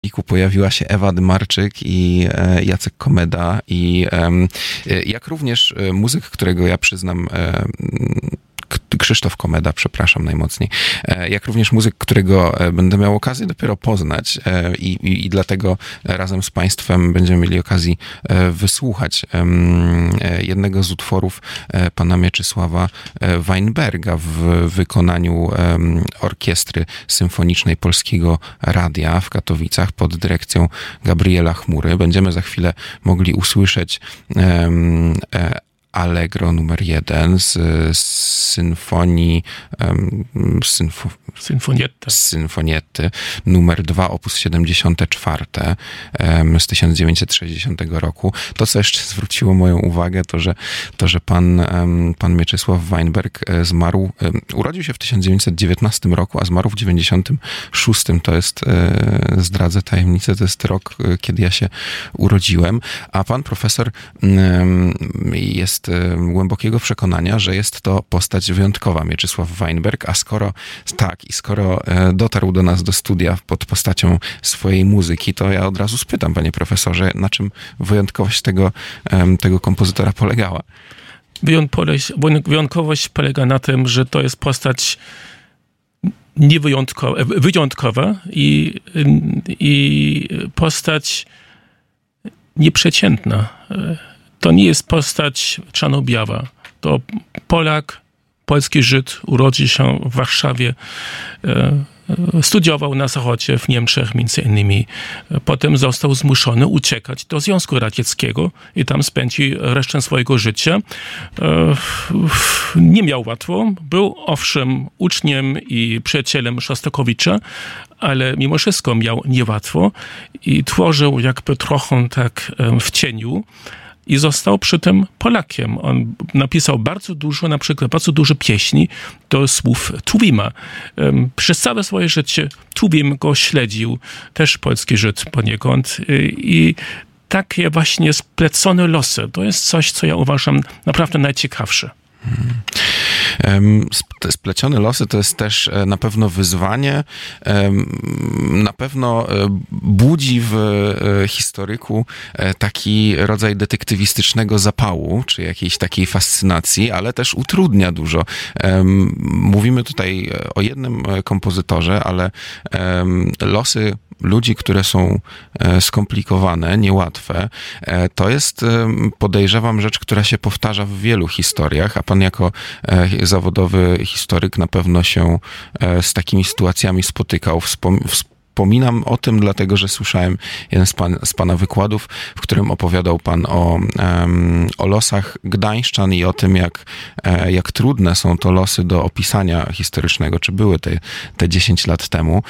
pojawiła się Ewa Dymarczyk i Jacek Komeda i jak również muzyk, którego ja przyznam, Krzysztof Komeda, przepraszam najmocniej, jak również muzyk, którego będę miał okazję dopiero poznać i dlatego razem z Państwem będziemy mieli okazję wysłuchać jednego z utworów pana Mieczysława Weinberga w wykonaniu Orkiestry Symfonicznej Polskiego Radia w Katowicach pod dyrekcją Gabriela Chmury. Będziemy za chwilę mogli usłyszeć Allegro numer 1 z symfonii Sinfonietty numer 2 opus 74 z 1960 roku. To, co jeszcze zwróciło moją uwagę, to, że pan Mieczysław Weinberg zmarł, urodził się w 1919 roku, a zmarł w 96. To jest, zdradzę tajemnicę, to jest rok, kiedy ja się urodziłem, a pan profesor jest głębokiego przekonania, że jest to postać wyjątkowa, Mieczysław Weinberg, a skoro dotarł do nas do studia pod postacią swojej muzyki, to ja od razu spytam, panie profesorze, na czym wyjątkowość tego kompozytora polegała? Wyjątkowość polega na tym, że to jest postać wyjątkowa i postać nieprzeciętna. To nie jest postać czarno-biała. To Polak, polski Żyd, urodził się w Warszawie, studiował na Zachodzie, w Niemczech między innymi. Potem został zmuszony uciekać do Związku Radzieckiego i tam spędził resztę swojego życia. Nie miał łatwo. Był owszem uczniem i przyjacielem Szostakowicza, ale mimo wszystko miał niełatwo i tworzył jakby trochę tak w cieniu. I został przy tym Polakiem. On napisał bardzo dużo pieśni do słów Tuwima. Przez całe swoje życie Tuwim go śledził, też polski Żyd poniekąd. I takie właśnie splecone losy, to jest coś, co ja uważam naprawdę najciekawsze. Te splecione losy to jest też na pewno wyzwanie, na pewno budzi w historyku taki rodzaj detektywistycznego zapału, czy jakiejś takiej fascynacji, ale też utrudnia dużo. Mówimy tutaj o jednym kompozytorze, ale losy ludzi, które są skomplikowane, niełatwe, to jest, podejrzewam, rzecz, która się powtarza w wielu historiach, a pan jako zawodowy historyk na pewno się z takimi sytuacjami spotykał. Wspominam o tym, dlatego że słyszałem jeden z pana wykładów, w którym opowiadał pan o losach gdańszczan i o tym, jak trudne są to losy do opisania historycznego, czy były te 10 lat temu.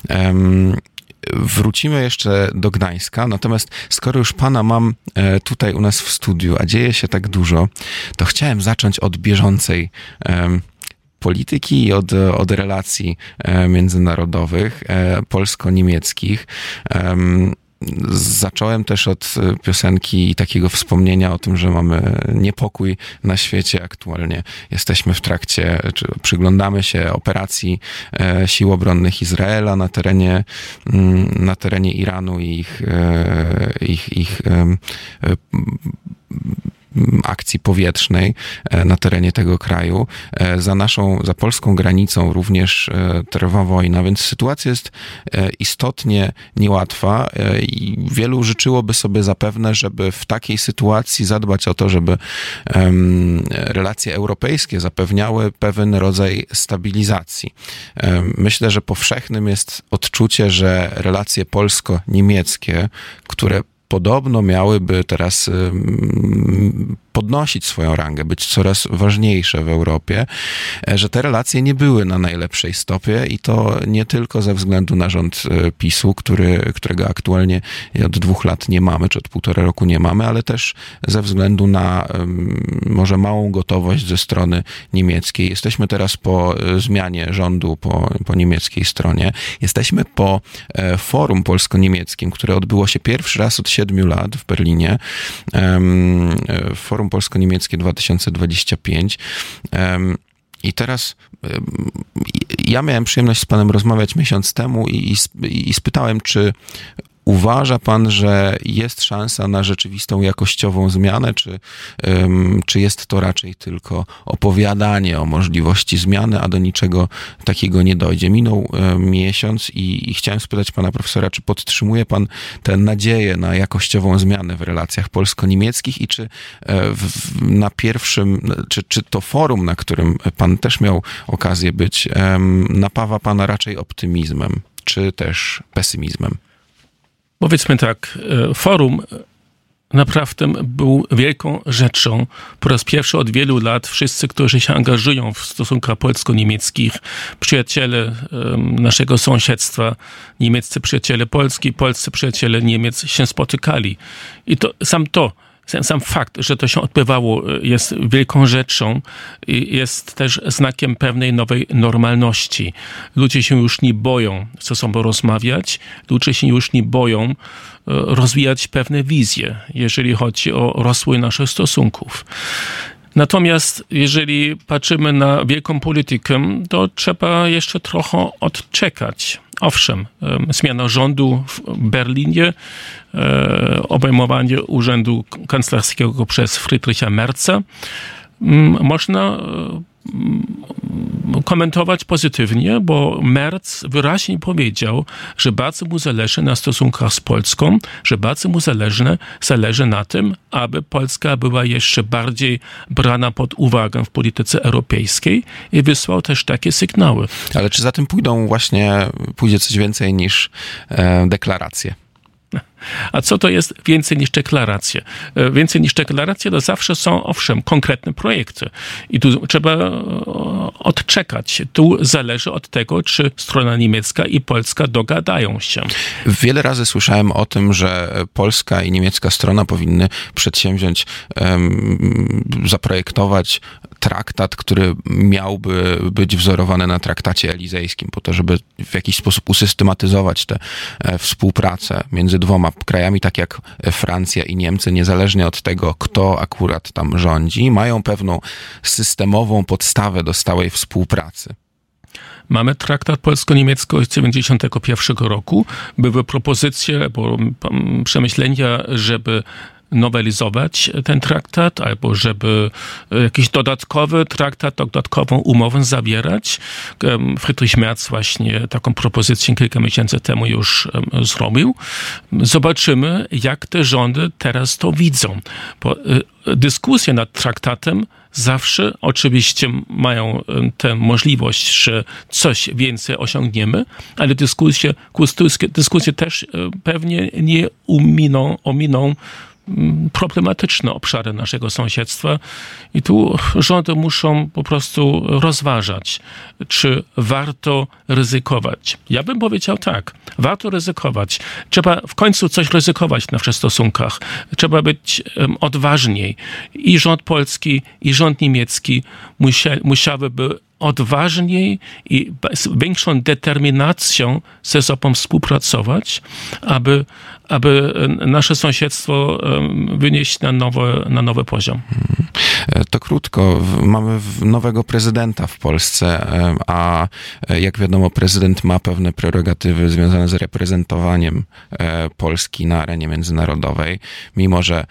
Wrócimy jeszcze do Gdańska, natomiast skoro już pana mam tutaj u nas w studiu, a dzieje się tak dużo, to chciałem zacząć od bieżącej polityki i od relacji międzynarodowych, polsko-niemieckich. Zacząłem też od piosenki i takiego wspomnienia o tym, że mamy niepokój na świecie aktualnie. Jesteśmy w trakcie, czy przyglądamy się operacji sił obronnych Izraela na terenie Iranu i ich akcji powietrznej na terenie tego kraju. Za polską granicą również trwa wojna, więc sytuacja jest istotnie niełatwa i wielu życzyłoby sobie zapewne, żeby w takiej sytuacji zadbać o to, żeby relacje europejskie zapewniały pewien rodzaj stabilizacji. Myślę, że powszechnym jest odczucie, że relacje polsko-niemieckie, które podobno miałyby teraz podnosić swoją rangę, być coraz ważniejsze w Europie, że te relacje nie były na najlepszej stopie i to nie tylko ze względu na rząd PiS-u, którego aktualnie od 2 lat nie mamy, czy od 1,5 roku nie mamy, ale też ze względu na może małą gotowość ze strony niemieckiej. Jesteśmy teraz po zmianie rządu po niemieckiej stronie. Jesteśmy po forum polsko-niemieckim, które odbyło się pierwszy raz od 7 lat w Berlinie. Forum polsko-niemieckie 2025. I teraz Ja miałem przyjemność z panem rozmawiać miesiąc temu i spytałem, czy uważa pan, że jest szansa na rzeczywistą jakościową zmianę, czy jest to raczej tylko opowiadanie o możliwości zmiany, a do niczego takiego nie dojdzie? Minął miesiąc i chciałem spytać pana profesora, czy podtrzymuje pan tę nadzieję na jakościową zmianę w relacjach polsko-niemieckich i czy na pierwszym, czy to forum, na którym pan też miał okazję być, napawa pana raczej optymizmem, czy też pesymizmem? Powiedzmy tak, forum naprawdę był wielką rzeczą. Po raz pierwszy od wielu lat wszyscy, którzy się angażują w stosunkach polsko-niemieckich, przyjaciele naszego sąsiedztwa, niemieccy przyjaciele Polski, polscy przyjaciele Niemiec się spotykali. I to sam fakt, że to się odbywało, jest wielką rzeczą i jest też znakiem pewnej nowej normalności. Ludzie się już nie boją ze sobą rozmawiać, ludzie się już nie boją rozwijać pewne wizje, jeżeli chodzi o rozwój naszych stosunków. Natomiast jeżeli patrzymy na wielką politykę, to trzeba jeszcze trochę odczekać. Owszem, zmiana rządu w Berlinie, obejmowanie urzędu kanclerskiego przez Friedricha Merza można komentować pozytywnie, bo Merz wyraźnie powiedział, że bardzo mu zależy na stosunkach z Polską, że bardzo mu zależy na tym, aby Polska była jeszcze bardziej brana pod uwagę w polityce europejskiej i wysłał też takie sygnały. Ale czy za tym pójdzie coś więcej niż deklaracje? A co to jest więcej niż deklaracje? Więcej niż deklaracje to zawsze są, owszem, konkretne projekty. I tu trzeba odczekać. Tu zależy od tego, czy strona niemiecka i polska dogadają się. Wiele razy słyszałem o tym, że polska i niemiecka strona powinny przedsięwziąć, zaprojektować traktat, który miałby być wzorowany na traktacie elizejskim, po to, żeby w jakiś sposób usystematyzować tę współpracę między dwoma krajami, tak jak Francja i Niemcy, niezależnie od tego, kto akurat tam rządzi, mają pewną systemową podstawę do stałej współpracy. Mamy traktat polsko-niemiecki z 1991 roku. Były propozycje, przemyślenia, żeby nowelizować ten traktat, albo żeby jakiś dodatkowy traktat, dodatkową umowę zawierać. Friedrich Merz właśnie taką propozycję kilka miesięcy temu już zrobił. Zobaczymy, jak te rządy teraz to widzą. Bo dyskusje nad traktatem zawsze oczywiście mają tę możliwość, że coś więcej osiągniemy, ale dyskusje też pewnie nie ominą problematyczne obszary naszego sąsiedztwa i tu rządy muszą po prostu rozważać, czy warto ryzykować. Ja bym powiedział tak, warto ryzykować. Trzeba w końcu coś ryzykować w naszych stosunkach. Trzeba być odważniej. I rząd polski, i rząd niemiecki musiałyby odważniej i z większą determinacją ze sobą współpracować, aby nasze sąsiedztwo wynieść na nowy poziom. To krótko. Mamy nowego prezydenta w Polsce, a jak wiadomo, prezydent ma pewne prerogatywy związane z reprezentowaniem Polski na arenie międzynarodowej. Mimo że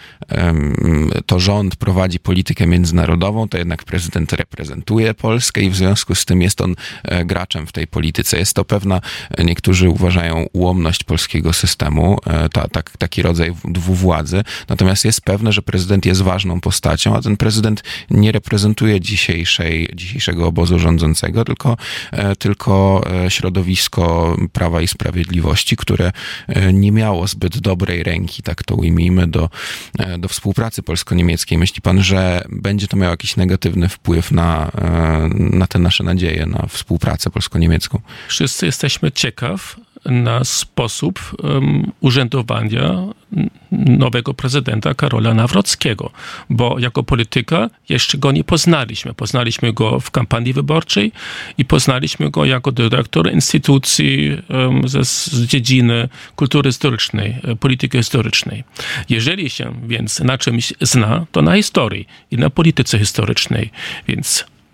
to rząd prowadzi politykę międzynarodową, to jednak prezydent reprezentuje Polskę i w związku z tym jest on graczem w tej polityce. Jest to pewna, niektórzy uważają, ułomność polskiego systemu, taki rodzaj dwuwładzy. Natomiast jest pewne, że prezydent jest ważną postacią, a ten prezydent nie reprezentuje dzisiejszego obozu rządzącego, tylko środowisko Prawa i Sprawiedliwości, które nie miało zbyt dobrej ręki, tak to ujmijmy, do współpracy polsko-niemieckiej. Myśli pan, że będzie to miało jakiś negatywny wpływ na te nasze nadzieje na współpracę polsko-niemiecką? Wszyscy jesteśmy ciekaw na sposób urzędowania nowego prezydenta Karola Nawrockiego, bo jako polityka jeszcze go nie poznaliśmy. Poznaliśmy go w kampanii wyborczej i poznaliśmy go jako dyrektor instytucji z dziedziny kultury historycznej, polityki historycznej. Jeżeli się więc na czymś zna, to na historii i na polityce historycznej. Więc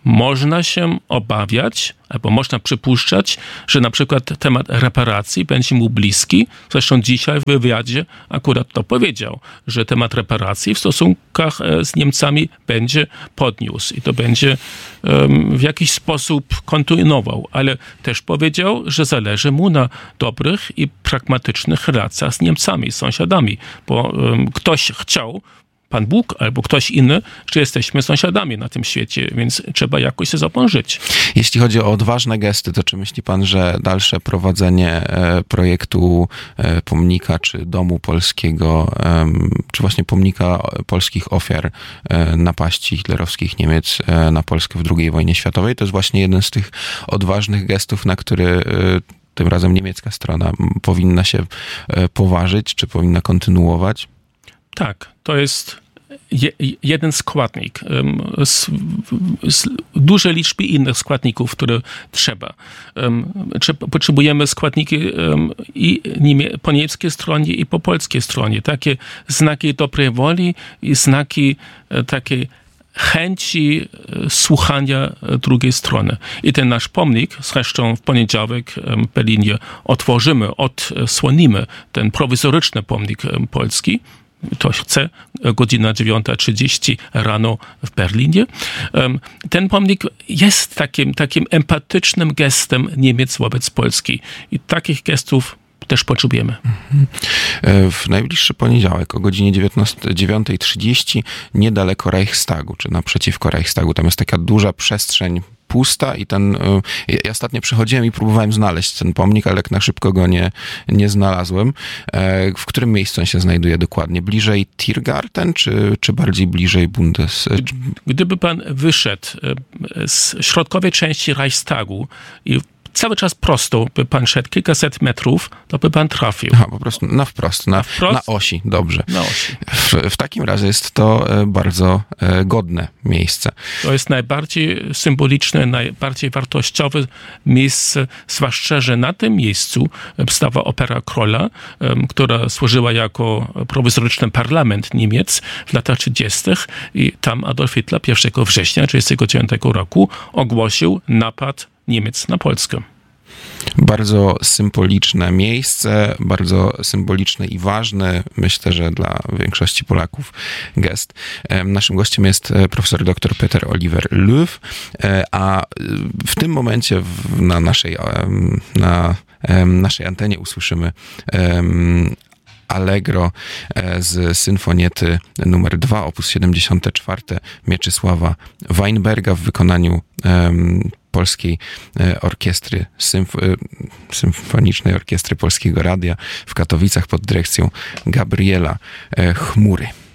można się obawiać, albo można przypuszczać, że na przykład temat reparacji będzie mu bliski. Zresztą dzisiaj w wywiadzie akurat to powiedział, że temat reparacji w stosunkach z Niemcami będzie podniósł i to będzie w jakiś sposób kontynuował. Ale też powiedział, że zależy mu na dobrych i pragmatycznych relacjach z Niemcami, z sąsiadami, bo ktoś chciał, Pan Bóg albo ktoś inny, że jesteśmy sąsiadami na tym świecie, więc trzeba jakoś ze sobą żyć. Jeśli chodzi o odważne gesty, to czy myśli pan, że dalsze prowadzenie projektu pomnika, czy domu polskiego, czy właśnie pomnika polskich ofiar napaści hitlerowskich Niemiec na Polskę w II wojnie światowej, to jest właśnie jeden z tych odważnych gestów, na który tym razem niemiecka strona powinna się poważyć, czy powinna kontynuować? Tak, to jest jeden składnik z dużej liczby innych składników, które trzeba. Potrzebujemy składniki i po niemieckiej stronie, i po polskiej stronie. Takie znaki dobrej woli i znaki takiej chęci słuchania drugiej strony. I ten nasz pomnik, zresztą w poniedziałek w Berlinie odsłonimy ten prowizoryczny pomnik polski. Ktoś chce, godzina 9:30 rano w Berlinie. Ten pomnik jest takim empatycznym gestem Niemiec wobec Polski. I takich gestów też potrzebujemy. W najbliższy poniedziałek o godzinie 9:30 niedaleko Reichstagu, czy naprzeciwko Reichstagu, tam jest taka duża przestrzeń pusta i ja ostatnio przychodziłem i próbowałem znaleźć ten pomnik, ale jak na szybko go nie znalazłem. W którym miejscu on się znajduje dokładnie? Bliżej Tiergarten, czy bardziej bliżej Gdyby pan wyszedł z środkowej części Reichstagu i cały czas prosto by pan szedł kilkaset metrów, to by pan trafił. Aha, po prostu na wprost, na osi, dobrze. Na osi. W takim razie jest to bardzo godne miejsce. To jest najbardziej symboliczne, najbardziej wartościowe miejsce, zwłaszcza, że na tym miejscu stała Opera Króla, która służyła jako prowizoryczny parlament Niemiec w latach 30. i tam Adolf Hitler 1 września 1939 roku ogłosił napad Niemiec na Polskę. Bardzo symboliczne miejsce, bardzo symboliczny i ważny, myślę, że dla większości Polaków gest. Naszym gościem jest profesor dr Peter Oliver Löw, a w tym momencie na naszej antenie usłyszymy Allegro z symfoniety numer 2, opus 74 Mieczysława Weinberga w wykonaniu Polskiej Orkiestry Symfonicznej Orkiestry Polskiego Radia w Katowicach pod dyrekcją Gabriela Chmury.